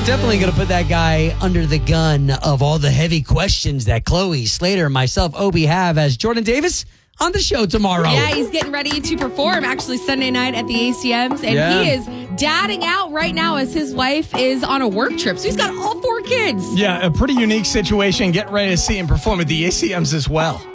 Definitely going to put that guy under the gun of all the heavy questions that Chloe Slater and myself, Obi, have as Jordan Davis on the show tomorrow. Yeah, he's getting ready to perform actually Sunday night at the ACMs. And he is dadding out right now as his wife is on a work trip. So he's got all 4 kids. Yeah, a pretty unique situation. Get ready to see him perform at the ACMs as well.